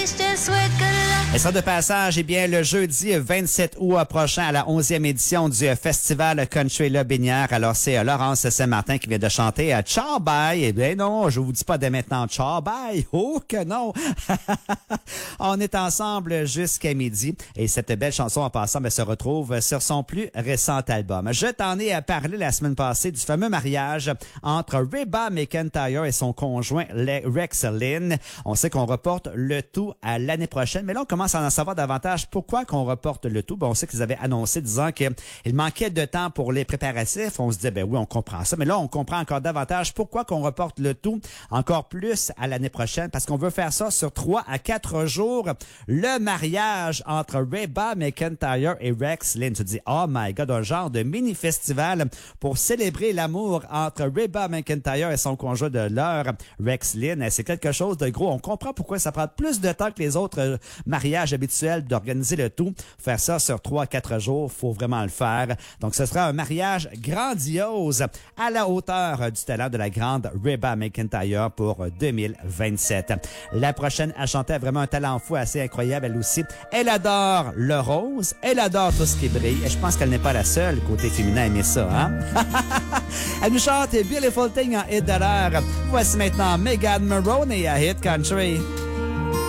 Et ça de passage, eh bien, le jeudi 27 août prochain à la 11e édition du Festival Country La Binière. Alors, c'est Laurence Saint-Martin qui vient de chanter Ciao Bye. Eh bien non, je vous dis pas dès maintenant Ciao Bye. Oh que non! On est ensemble jusqu'à midi et cette belle chanson en passant se retrouve sur son plus récent album. Je t'en ai parlé la semaine passée du fameux mariage entre Reba McEntire et son conjoint Rex Lynn. On sait qu'on reporte le tout à l'année prochaine, mais là on commence à en savoir davantage pourquoi qu'on reporte le tout. On sait qu'ils avaient annoncé disant qu'il manquait de temps pour les préparatifs. On se disait, ben oui, on comprend ça, mais là on comprend encore davantage pourquoi qu'on reporte le tout encore plus à l'année prochaine, parce qu'on veut faire ça sur 3 à 4 jours. Le mariage entre Reba McEntire et Rex Lynn. Tu te dis, oh my God, un genre de mini-festival pour célébrer l'amour entre Reba McEntire et son conjoint de l'heure, Rex Lynn. C'est quelque chose de gros. On comprend pourquoi ça prend plus de temps que les autres mariages habituels d'organiser le tout. Faire ça sur 3 à 4 jours, faut vraiment le faire. Donc, ce sera un mariage grandiose à la hauteur du talent de la grande Reba McEntire pour 2027. La prochaine à chanter a vraiment un talent fou assez incroyable, elle aussi. Elle adore le rose, elle adore tout ce qui brille. Et je pense qu'elle n'est pas la seule côté féminin à aimer ça, hein? Elle nous chante Beautiful Thing en hit de l'heure. Voici maintenant Megan Maroney à Hit Country.